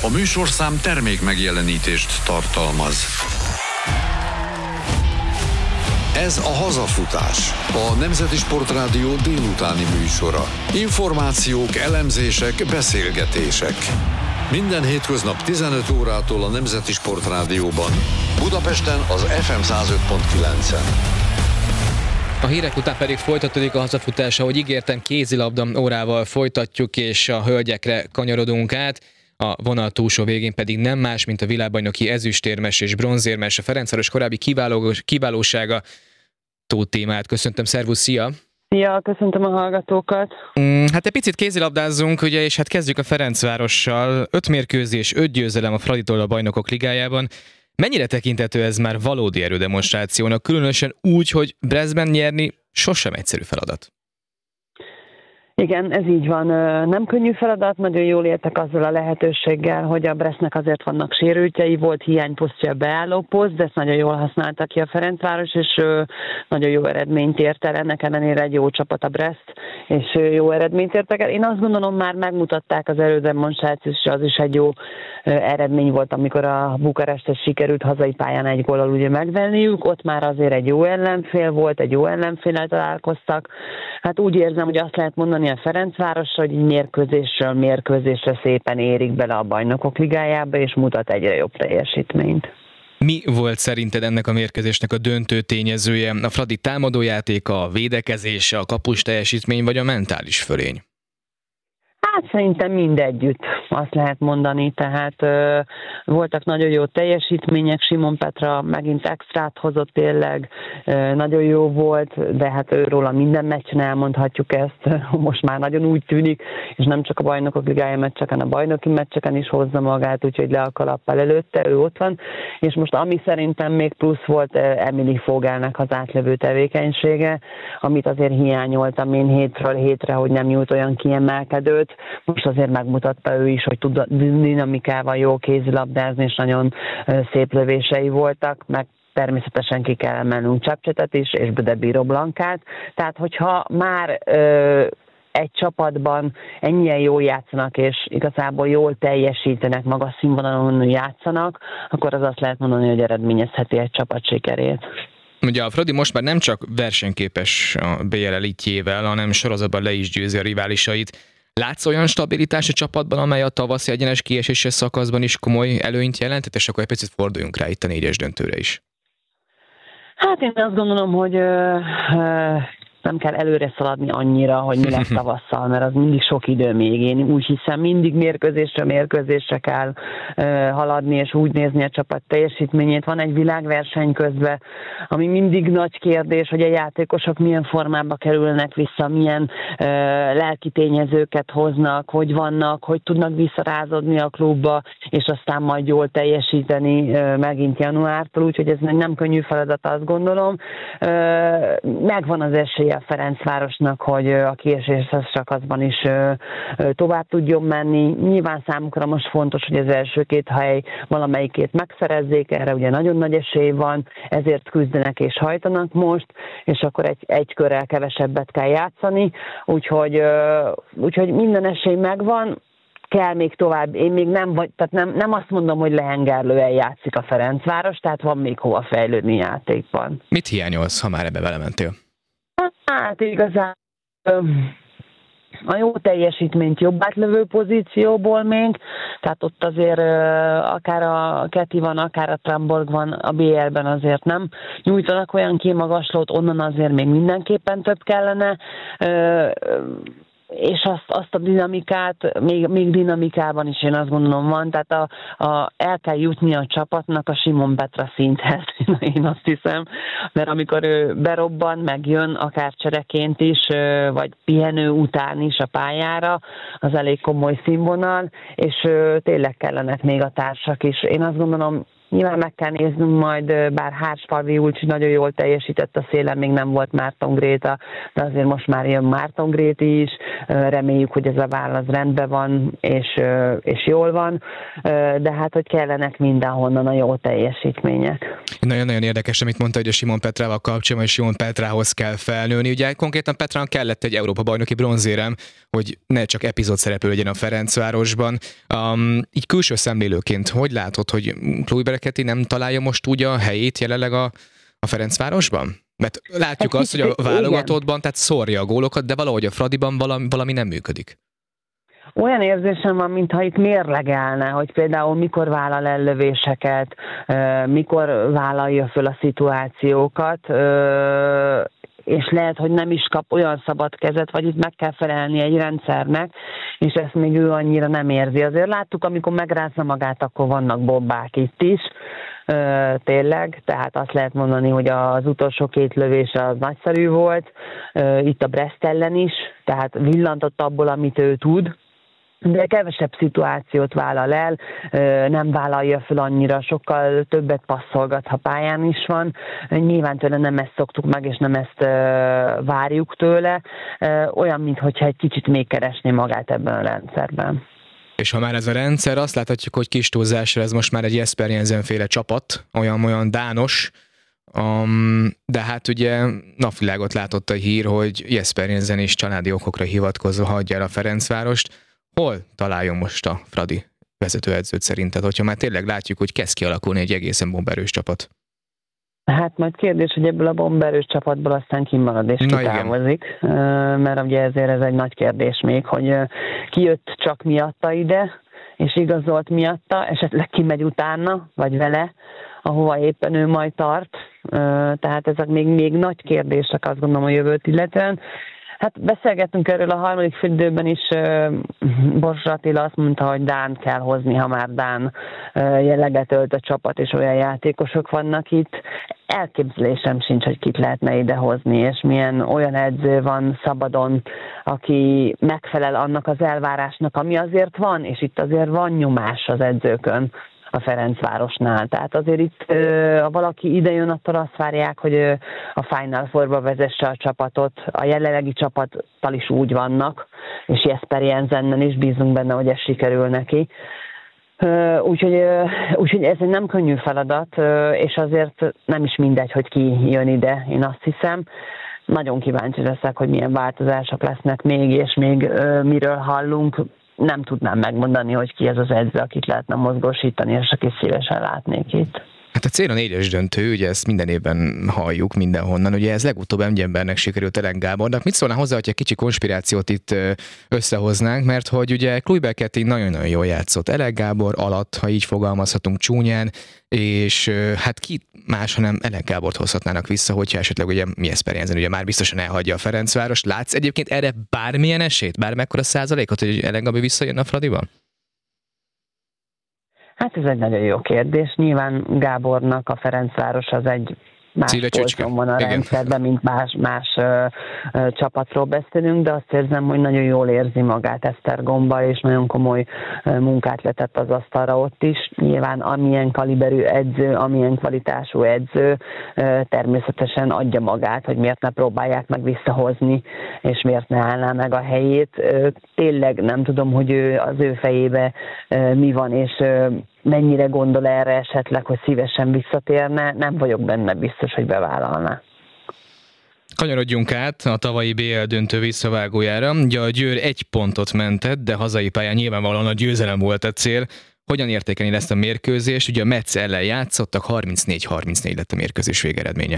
A műsorszám termék megjelenítést tartalmaz. Ez a Hazafutás, a Nemzeti Sportrádió délutáni műsora. Információk, elemzések, beszélgetések. Minden hétköznap 15 órától a Nemzeti Sportrádióban. Budapesten az FM 105.9-en. A hírek után pedig folytatódik a Hazafutás, ahogy ígértem, kézilabda órával folytatjuk, és a hölgyekre kanyarodunk át. A vonal túlsó végén pedig nem más, mint a világbajnoki ezüstérmes és bronzérmes, a Ferencváros korábbi kiválósága. Tóth Tímát köszöntöm, szervusz, szia! Ja, köszöntöm a hallgatókat. Hát egy picit kézilabdázzunk, ugye, és hát kezdjük a Ferencvárossal. 5 mérkőzés, 5 győzelem a Fraditól a Bajnokok Ligájában. Mennyire tekinthető ez már valódi erődemonstrációnak, különösen úgy, hogy Brestben nyerni sosem egyszerű feladat? Igen, ez így van. Nem könnyű feladat, nagyon jól értek azzal a lehetőséggel, hogy a Brestnek azért vannak sérültjei, volt hiányposztja a beálló poszt, de ezt nagyon jól használta ki a Ferencváros, és nagyon jó eredményt ért el. Ennek ellenére egy jó csapat a Brest, és jó eredményt értek el. Én azt gondolom, már megmutatták az erődemonstrációt, és az is egy jó eredmény volt, amikor a Bukarestet sikerült hazai pályán egy góllal ugye megvenniük. Ott már azért egy jó ellenfél volt, egy jó ellenféllel találkoztak. Hát úgy érzem, hogy azt lehet mondani a Ferencvárosra, hogy mérkőzésről mérkőzésre szépen érik bele a Bajnokok Ligájába, és mutat egyre jobb teljesítményt. Mi volt szerinted ennek a mérkőzésnek a döntő tényezője? A Fradi támadójátéka, a védekezése, a kapus teljesítmény, vagy a mentális fölény? Hát szerintem mindegyütt, azt lehet mondani, tehát voltak nagyon jó teljesítmények, Simon Petra megint extrát hozott tényleg, nagyon jó volt, de hát őróla minden meccsen elmondhatjuk ezt, most már nagyon úgy tűnik, és nem csak a Bajnokok Ligája meccseken, a bajnoki meccseken is hozza magát, úgyhogy le a kalappal előtte, ő ott van, és most ami szerintem még plusz volt Emily Fogelnek az átlövő tevékenysége, amit azért hiányoltam én hétről hétre, hogy nem nyújt olyan kiemelkedőt. Most azért megmutatta ő is, hogy tud dinamikával jó kézilabdázni, és nagyon szép lövései voltak, meg természetesen ki kell emelnünk Csapcsetet is, és de Bíró Blankát. Tehát, hogyha már egy csapatban ennyien jól játszanak, és igazából jól teljesítenek, magas színvonalon játszanak, akkor az azt lehet mondani, hogy eredményezheti egy csapat sikerét. Ugye a Fradi most már nem csak versenyképes a BL elitjével, hanem sorozatban le is győzi a riválisait. Látsz olyan stabilitás a csapatban, amely a tavaszi egyenes kieséses szakaszban is komoly előnyt jelentett, és akkor egy picit forduljunk rá itt a 4-es döntőre is. Hát én azt gondolom, hogy nem kell előre szaladni annyira, hogy mi lesz tavasszal, mert az mindig sok idő még. Én úgy hiszem, mindig mérkőzésre kell haladni, és úgy nézni a csapat teljesítményét. Van egy világverseny közben, ami mindig nagy kérdés, hogy a játékosok milyen formába kerülnek vissza, milyen lelki tényezőket hoznak, hogy vannak, hogy tudnak visszarázódni a klubba, és aztán majd jól teljesíteni megint januártól, úgyhogy ez nem könnyű feladat, azt gondolom. Megvan az esélye a Ferencvárosnak, hogy a kieséses szakaszban is tovább tudjon menni. Nyilván számukra most fontos, hogy az első 2 hely valamelyikét megszerezzék, erre ugye nagyon nagy esély van, ezért küzdenek és hajtanak most, és akkor egy körrel kevesebbet kell játszani, úgyhogy minden esély megvan, kell még tovább. Én még nem azt mondom, hogy lehengerlően játszik a Ferencváros, tehát van még hova fejlődni játékban. Mit hiányolsz, ha már ebbe belementél? Hát igazán a jó teljesítményt jobb átlövő pozícióból még, tehát ott azért akár a Keti van, akár a Tramborg van, a BL-ben azért nem nyújtanak olyan kimagaslót, onnan azért még mindenképpen több kellene, és azt a dinamikát, még dinamikában is én azt gondolom van, tehát el kell jutni a csapatnak a Simon Petra szinthez, én azt hiszem, mert amikor ő berobban, megjön akár csereként is, vagy pihenő után is a pályára, az elég komoly színvonal, és tényleg kellenek még a társak is. Én azt gondolom, Nyilván meg kell néznünk majd, bár Hársfalvi Julcsi nagyon jól teljesített, a szélen még nem volt Márton Gréta, de azért most már jön Márton Gréti is. Reméljük, hogy ez a válasz rendben van, és jól van, de hát, hogy kellenek mindenhonnan a jó teljesítmények. Nagyon-nagyon érdekes, amit mondta, hogy a Simon Petrával kapcsolatban, és Simon Petrához kell felnőni. Ugye konkrétan Petrának kellett egy Európa-bajnoki bronzérem, hogy ne csak epizódszereplő legyen a Ferencvárosban. Így külső szemlélőként, hogy látod, hogy Kluivert nem találja most úgy a helyét jelenleg a Ferencvárosban? Mert látjuk azt, hogy a válogatottban, tehát szórja a gólokat, de valahogy a Fradiban valami nem működik. Olyan érzésem van, mintha itt mérlegelne, hogy például mikor vállal ellövéseket, mikor vállalja föl a szituációkat, és lehet, hogy nem is kap olyan szabad kezet, vagy itt meg kell felelni egy rendszernek, és ezt még ő annyira nem érzi. Azért láttuk, amikor megrázza magát, akkor vannak bombák itt is, tényleg, tehát azt lehet mondani, hogy az utolsó 2 lövése az nagyszerű volt, itt a Brest ellen is, tehát villantott abból, amit ő tud, de kevesebb szituációt vállal el, nem vállalja föl annyira, sokkal többet passzolgat, ha pályán is van. Nyilván tőle nem ezt szoktuk meg, és nem ezt várjuk tőle. Olyan, mintha egy kicsit még keresné magát ebben a rendszerben. És ha már ez a rendszer, azt láthatjuk, hogy kis túlzásra ez most már egy Jesper Jensen-féle csapat, olyan dános, de hát ugye napvilágot látott a hír, hogy Jesper Jensen is családi okokra hivatkozva hagyja el a Ferencvárost. Hol találjon most a Fradi vezetőedzőt szerinted, hogyha már tényleg látjuk, hogy kezd kialakulni egy egészen bomberős csapat? Hát majd kérdés, hogy ebből a bomberős csapatból aztán kimarad és kitávozik, mert ugye ezért ez egy nagy kérdés még, hogy ki jött csak miatta ide, és igazolt miatta, esetleg kimegy utána, vagy vele, ahova éppen ő majd tart. Tehát ezek még nagy kérdések, azt gondolom, a jövőt illetően. Hát beszélgettünk erről a harmadik félidőben is, Borsos Attila azt mondta, hogy Dán kell hozni, ha már Dán jelleget ölt a csapat, és olyan játékosok vannak itt. Elképzelésem sincs, hogy kit lehetne idehozni, és milyen olyan edző van szabadon, aki megfelel annak az elvárásnak, ami azért van, és itt azért van nyomás az edzőkön a Ferencvárosnál. Tehát azért itt, ha valaki idejön, attól azt várják, hogy a Final Fourba vezesse a csapatot. A jelenlegi csapattal is úgy vannak, és Jesper Jensennel is bízunk benne, hogy ez sikerül neki. Úgyhogy ez egy nem könnyű feladat, és azért nem is mindegy, hogy ki jön ide, én azt hiszem. Nagyon kíváncsi leszek, hogy milyen változások lesznek még, és még miről hallunk. Nem tudnám megmondani, hogy ki ez az edző, akit lehetne mozgósítani, és akit szívesen látnék itt. Hát a cél a 4-es döntő, ugye ezt minden évben halljuk mindenhonnan, ugye ez legutóbb Emgyembernek sikerült Elek Gábornak. Mit szólna hozzá, hogy egy kicsi konspirációt itt összehoznánk, mert hogy ugye Kluivert nagyon-nagyon jól játszott Elek Gábor alatt, ha így fogalmazhatunk csúnyán, és hát ki más, hanem Elek Gábort hozhatnának vissza, hogyha esetleg ugye Jesper Jensen ugye már biztosan elhagyja a Ferencvárost. Látsz egyébként erre bármilyen esélyt, bármekkora százalékot, hogy Elek Gábor visszajön a Fradiban? Hát ez egy nagyon jó kérdés. Nyilván Gábornak a Ferencváros az egy más polcon van a rendszerben, mint más csapatról beszélünk, de azt érzem, hogy nagyon jól érzi magát Esztergomba, és nagyon komoly munkát letett az asztalra ott is. Nyilván amilyen kaliberű edző, amilyen kvalitású edző természetesen adja magát, hogy miért ne próbálják meg visszahozni, és miért ne állná meg a helyét. Tényleg nem tudom, hogy az ő fejébe mi van, és mennyire gondol erre esetleg, hogy szívesen visszatérne, nem vagyok benne biztos, hogy bevállalná. Kanyarodjunk át a tavalyi BL döntő visszavágójára. Ugye a Győr 1 pontot mentett, de hazai pályán nyilvánvalóan a győzelem volt a cél. Hogyan értékelni ezt a mérkőzést? Ugye a Metz ellen játszottak, 34-34 lett a mérkőzés végeredménye.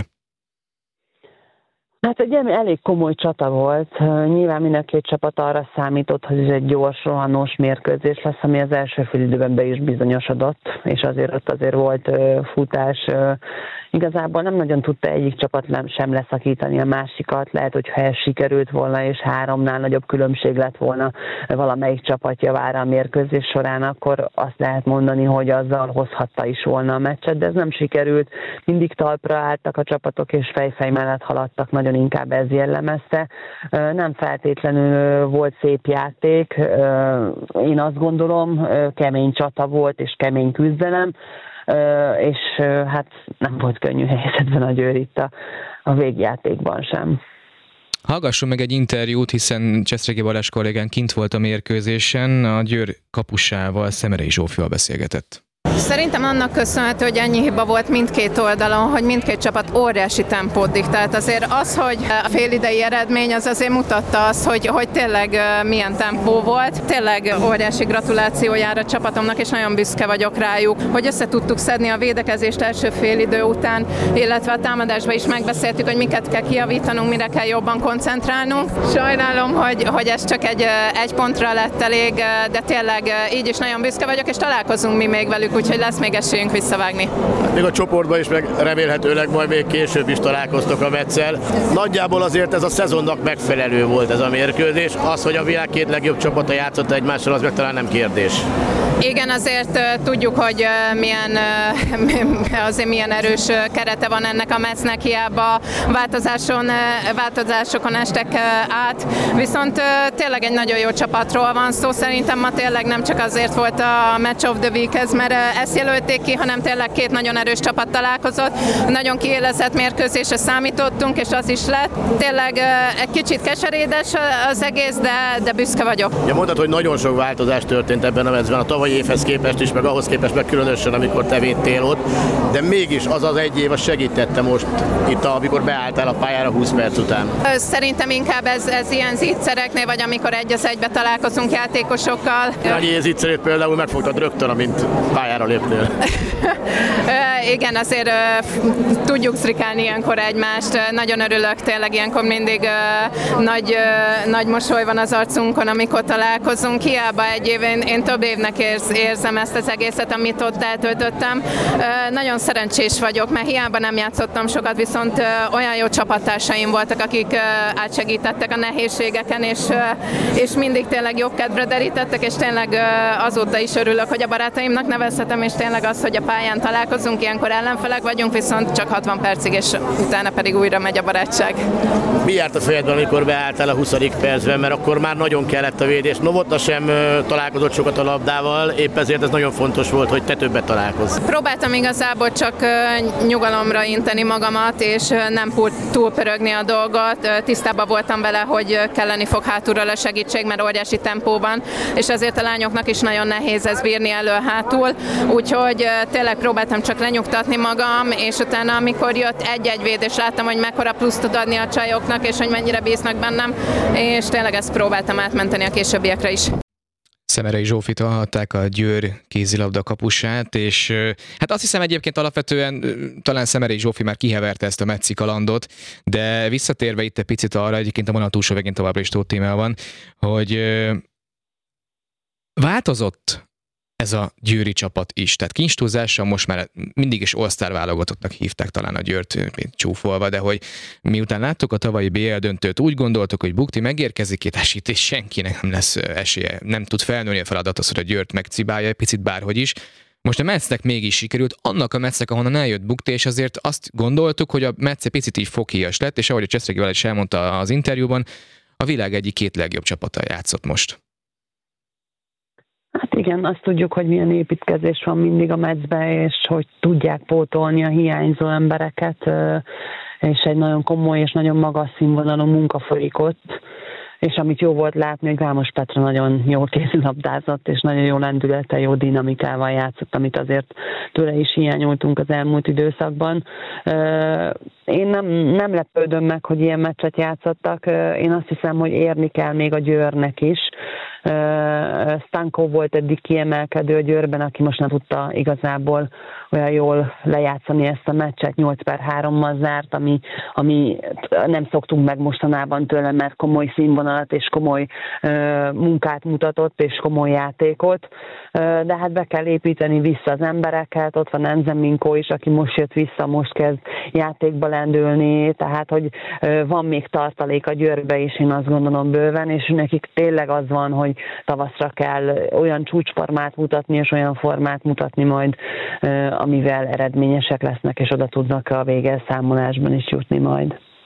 Hát egy elég komoly csata volt. Nyilván mind a 2 csapat arra számított, hogy ez egy gyors, rohanós mérkőzés lesz, ami az első félidőben be is bizonyosodott, és azért volt futás. Igazából nem nagyon tudta egyik csapat sem leszakítani a másikat. Lehet, hogy ha ez sikerült volna, és 3-nál nagyobb különbség lett volna valamelyik csapat javára a mérkőzés során, akkor azt lehet mondani, hogy azzal hozhatta is volna a meccset, de ez nem sikerült. Mindig talpra álltak a csapatok, és fejfej mellett haladtak, nagyon inkább ez jellemezte. Nem feltétlenül volt szép játék. Én azt gondolom, kemény csata volt, és kemény küzdelem. és hát nem volt könnyű helyzetben a Győr itt a végjátékban sem. Hallgassunk meg egy interjút, hiszen Cseszregi Balázs kollégán kint volt a mérkőzésen, a Győr kapusával, Szemerei Zsófival beszélgetett. Szerintem annak köszönhető, hogy ennyi hiba volt mindkét oldalon, hogy mindkét csapat óriási tempót diktált. Azért az, hogy a félidei eredmény az azért mutatta azt, hogy tényleg milyen tempó volt. Tényleg óriási gratulációjára a csapatomnak, és nagyon büszke vagyok rájuk, hogy össze tudtuk szedni a védekezést első félidő után, illetve a támadásban is megbeszéltük, hogy miket kell kijavítanunk, mire kell jobban koncentrálnunk. Sajnálom, hogy ez csak egy pontra lett elég, de tényleg így is nagyon büszke vagyok, és találkozunk mi még velük, úgyhogy lesz még esélyünk visszavágni. Még a csoportban is, meg remélhetőleg majd még később is találkoztok a Metsszel. Nagyjából azért ez a szezonnak megfelelő volt ez a mérkőzés. Az, hogy a világ két legjobb csapata játszott egymással, az meg talán nem kérdés. Igen, azért tudjuk, hogy milyen erős kerete van ennek a Metsznek, hiába változásokon estek át, viszont tényleg egy nagyon jó csapatról van szó. Szerintem ma tényleg nem csak azért volt a Match of the Week ez, mert ezt jelölték ki, hanem tényleg két nagyon erős csapat találkozott. Nagyon kiélezett mérkőzésre számítottunk, és az is lett. Tényleg egy kicsit keserédes az egész, de büszke vagyok. Ja, mondtad, hogy nagyon sok változás történt ebben a meccsben, a tavalyi évhez képest is, meg ahhoz képest meg különösen, amikor te védtél ott, de mégis az egy év segítette most itt, amikor beálltál a pályára 20 perc után. Szerintem inkább ez ilyen zicsereknél, vagy amikor egy az egybe találkozunk játékosokkal. Annyi zicserét például megfogtad rögtön, amint pályára lépnél. Igen, azért tudjuk sztrikálni ilyenkor egymást. Nagyon örülök, tényleg ilyenkor mindig nagy mosoly van az arcunkon, amikor találkozunk. Hiába egy év, én több évnek érzem ezt az egészet, amit ott eltöltöttem. Nagyon szerencsés vagyok, mert hiába nem játszottam sokat, viszont olyan jó csapattársaim voltak, akik átsegítettek a nehézségeken, és mindig tényleg jobb kedvre derítettek, és tényleg azóta is örülök, hogy a barátaimnak nevezhetem, és tényleg az, hogy a pályán találkozunk, ilyenkor ellenfelek vagyunk, viszont csak 60 percig, és utána pedig újra megy a barátság. Mi járt a fejedben, amikor beálltál a 20. percben, mert akkor már nagyon kellett a védés. Novotna sem találkozott sokat a labdával, épp ezért ez nagyon fontos volt, hogy te többet találkozz. Próbáltam igazából csak nyugalomra inteni magamat, és nem túlpörögni a dolgot. Tisztában voltam vele, hogy kelleni fog hátulról a segítség, mert óriási tempó van, és azért a lányoknak is nagyon nehéz ez bírni elő-hátul, úgyhogy tényleg próbáltam csak lenyugtatni magam, és utána, amikor jött egy-egy védés, láttam, hogy mekkora pluszt tud adni a csajoknak, és hogy mennyire bíznak bennem, és tényleg ezt próbáltam átmenteni a későbbiekre is. Szemerei Zsófit hallhatták, a Győr kézilabda kapusát, és hát azt hiszem egyébként alapvetően talán Szemerei Zsófi már kiheverte ezt a metszi kalandot, de visszatérve itt egy picit arra, egyébként a vonal túlsó végén továbbra is Tóth Tímea van, hogy változott ez a győri csapat is. Tehát kincstúzással most már mindig is all-star válogatottnak hívták talán a Győrt csúfolva, de hogy miután láttuk a tavalyi BL döntőt, úgy gondoltuk, hogy Bukti megérkezik itt esít, és senkinek nem lesz esélye, nem tud felnőni a feladathoz, hogy a Győrt megcibálja, egy picit bárhogy is. Most a Metsznek mégis sikerült, annak a Metsznek, ahonnan eljött Bukti, és azért azt gondoltuk, hogy a Metsz picit így foghíjas lett, és ahogy a Cseszregi Balázs is elmondta az interjúban, a világ egyik két legjobb csapata játszott most. Hát igen, azt tudjuk, hogy milyen építkezés van mindig a Metszben, és hogy tudják pótolni a hiányzó embereket, és egy nagyon komoly és nagyon magas színvonalú munka folyik ott, és amit jó volt látni, hogy Vámos Petra nagyon jól kézilabdázott, és nagyon jó lendülete, jó dinamikával játszott, amit azért tőle is hiányoltunk az elmúlt időszakban. Én nem lepődöm meg, hogy ilyen meccset játszottak. Én azt hiszem, hogy érni kell még a Győrnek is. Stankov volt eddig kiemelkedő a Győrben, aki most nem tudta igazából olyan jól lejátszani ezt a meccset, 8-3-mal zárt, ami nem szoktunk meg mostanában tőle, mert komoly színvonalat és komoly munkát mutatott, és komoly játékot, de hát be kell építeni vissza az embereket, ott van Enzen Minkó is, aki most jött vissza, most kezd játékba lendülni, tehát hogy van még tartalék a Győrbe is, én azt gondolom bőven, és nekik tényleg az van, hogy tavaszra kell olyan csúcsformát mutatni, és olyan formát mutatni majd, amivel eredményesek lesznek, és oda tudnak a végelszámolásban is jutni majd.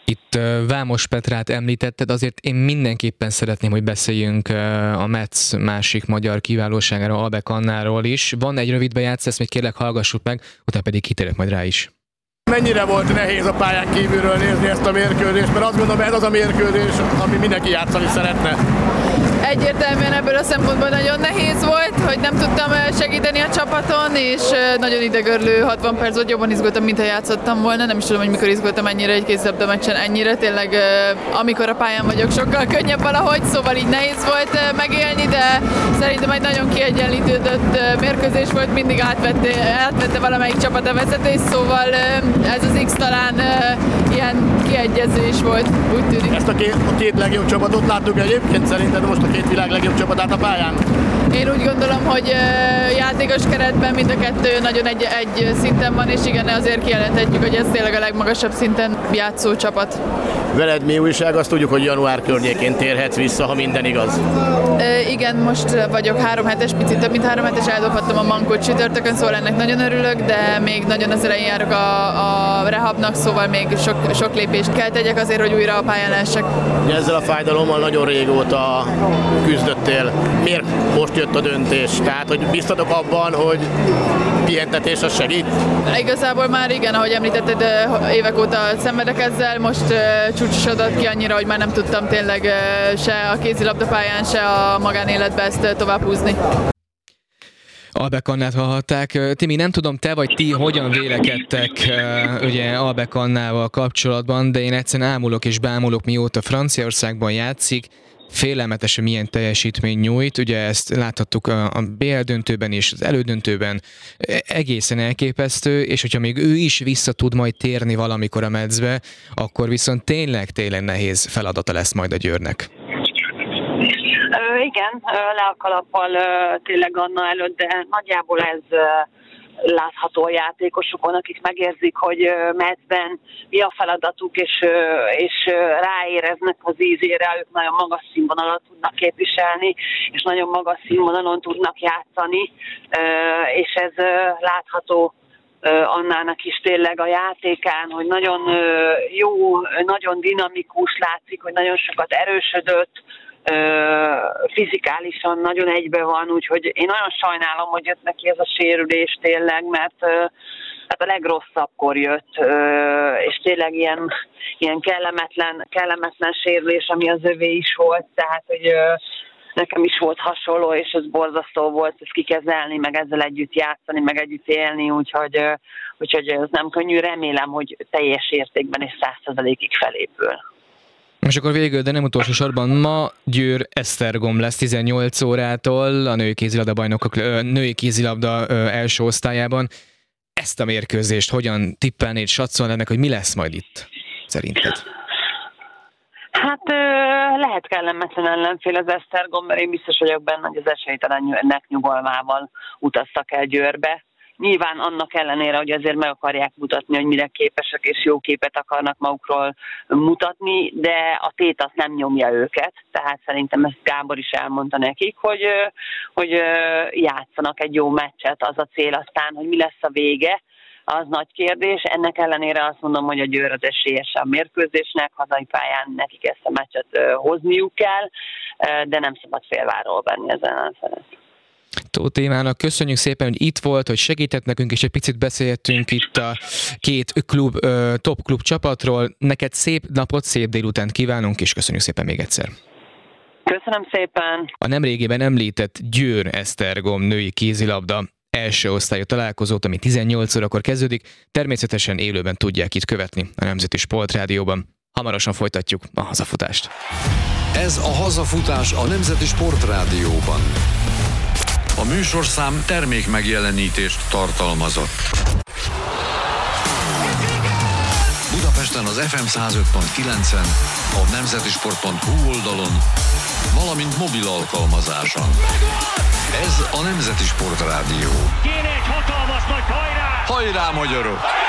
Itt Vámos Petrát említetted, azért én mindenképpen szeretném, hogy beszéljünk a Metsz másik magyar kiválóságáról, Albek Annáról is. Van egy rövid bejátszás, ezt még kérlek hallgassuk meg, utána pedig kitérek majd rá is. Mennyire volt nehéz a pályán kívülről nézni ezt a mérkőzést, mert azt gondolom, ez az a mérkőzés, ami mindenki játszani szeretne. Egyértelműen ebből a szempontból nagyon nehéz volt, hogy nem tudtam segíteni a csapaton, és nagyon idegörlő 60 perc volt, jobban izgultam, mintha játszottam volna. Nem is tudom, hogy mikor izgultam ennyire egy kézilabda meccsen ennyire. Tényleg amikor a pályán vagyok, sokkal könnyebb valahogy, szóval így nehéz volt megélni, de szerintem egy nagyon kiegyenlítődött mérközés volt, mindig átvette valamelyik csapat a vezetés, szóval ez az X talán ilyen kiegyezés volt, úgy tűnik. Ezt a két legjobb csapatot láttuk egyébként, szerinted most a két világ legjobb csapatát a pályán? Én úgy gondolom, hogy játékos keretben mind a kettő nagyon egy szinten van, és igen, azért kijelenthetjük, hogy ez tényleg a legmagasabb szinten játszó csapat. Veled mi újság? Azt tudjuk, hogy január környékén térhetsz vissza, ha minden igaz. Igen, most vagyok 3 hetes, picit több mint 3 hetes, eldobhattam a mankót csütörtökön, szóval ennek nagyon örülök, de még nagyon az elején járok a rehabnak, szóval még sok lépést kell tegyek azért, hogy újra a pályán lehessek. Ezzel a fájdalommal nagyon régóta küzdöttél. Miért most jött a döntés? Tehát, hogy biztatok abban, hogy pihentetés az segít? Igazából már igen, ahogy említetted, évek óta szenvedek ezzel, most csúcsosodott ki annyira, hogy már nem tudtam tényleg se a kézilabdapályán, se a magánéletben ezt tovább húzni. Albek Annát hallhatták. Timi, nem tudom, te vagy ti hogyan vélekedtek ugye Albek Annával kapcsolatban, de én egyszerűen ámulok és bámulok, mióta Franciaországban játszik, félelmetesen milyen teljesítmény nyújt, ugye ezt láthattuk a BL döntőben és az elődöntőben, egészen elképesztő, és hogyha még ő is vissza tud majd térni valamikor a Metszbe, akkor viszont tényleg nehéz feladata lesz majd a Győrnek. Igen, le a kalappal tényleg Anna előtt, de nagyjából ez látható a játékosokon, akik megérzik, hogy Metszben mi a feladatuk, és ráéreznek az ízére, ők nagyon magas színvonalat tudnak képviselni, és nagyon magas színvonalon tudnak játszani, és ez látható Annának is tényleg a játékán, hogy nagyon jó, nagyon dinamikus, látszik, hogy nagyon sokat erősödött, fizikálisan nagyon egybe van, úgyhogy én nagyon sajnálom, hogy jött neki ez a sérülés tényleg, mert hát a legrosszabbkor jött, és tényleg ilyen kellemetlen sérülés, ami az övé is volt, tehát hogy nekem is volt hasonló, és ez borzasztó volt ezt kikezelni, meg ezzel együtt játszani, meg együtt élni, úgyhogy ez nem könnyű, remélem, hogy teljes értékben és 100%-ig felépül. És akkor végül, de nem utolsó sorban, ma Győr Esztergom lesz 18 órától a női kézilabda első osztályában. Ezt a mérkőzést hogyan tippelnéd, satszolnád, hogy mi lesz majd itt, szerinted? Hát lehet kellemetlen ellenfél az Esztergom, mert én biztos vagyok benne, hogy az esélytelennek nyugalmával utaztak el Győrbe. Nyilván annak ellenére, hogy azért meg akarják mutatni, hogy mire képesek, és jó képet akarnak magukról mutatni, de a tét az nem nyomja őket. Tehát szerintem ezt Gábor is elmondta nekik, hogy játszanak egy jó meccset, az a cél, aztán, hogy mi lesz a vége, az nagy kérdés. Ennek ellenére azt mondom, hogy a Győr az esélyes a mérkőzésnek, hazai pályán nekik ezt a meccset hozniuk kell, de nem szabad félváról venni ezen ellenfelet. Tóth Évának köszönjük szépen, hogy itt volt, hogy segített nekünk, és egy picit beszéltünk itt a két top klub csapatról. Neked szép napot, szép délutánt kívánunk, és köszönjük szépen még egyszer. Köszönöm szépen. A nemrégiben említett Győr Esztergom női kézilabda első osztályú találkozót, ami 18 órakor kezdődik, természetesen élőben tudják itt követni a Nemzeti Sportrádióban. Hamarosan folytatjuk a hazafutást. Ez a hazafutás a Nemzeti Sportrádióban. A műsorszám termék megjelenítést tartalmazott. Budapesten az FM 105.9-en, a nemzetisport.hu oldalon, valamint mobil alkalmazáson. Ez a Nemzeti Sportrádió. Kéne egy hatalmas nagy hajrá! Hajrá, magyarok!